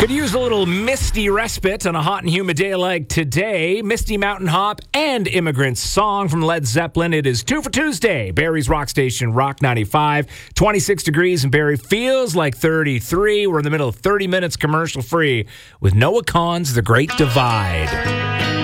Could use a little misty respite on a hot and humid day like today. Misty Mountain Hop and Immigrant's Song from Led Zeppelin. It is 2 for Tuesday. Barrie's Rock Station, Rock 95. 26 degrees in Barrie. Feels like 33. We're in the middle of 30 minutes commercial free with Noah Kahan's The Great Divide.